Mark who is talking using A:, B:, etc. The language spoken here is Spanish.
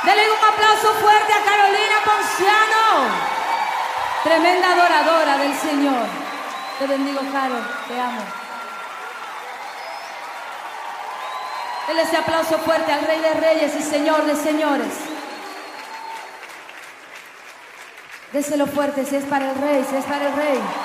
A: Denle un aplauso fuerte a Carolina Ponciano. Tremenda adoradora del Señor. Te bendigo, Caro. Te amo. Denle ese aplauso fuerte al Rey de Reyes y Señor de Señores. Déselo fuerte si es para el Rey, si es para el Rey.